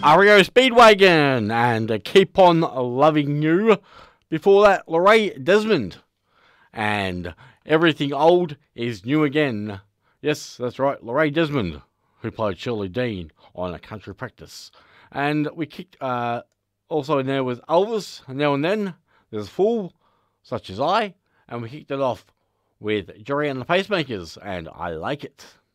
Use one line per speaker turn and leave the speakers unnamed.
REO Speedwagon and Keep On Loving You. Before that, Lorraine Desmond and Everything Old Is New Again. Yes, that's right, Lorraine Desmond, who played Shirley Dean on A Country Practice. And we kicked, also in there was Elvis, Now and Then, There's a Fool, Such As I, and we kicked it off with Jerry and the Pacemakers, and I Like It.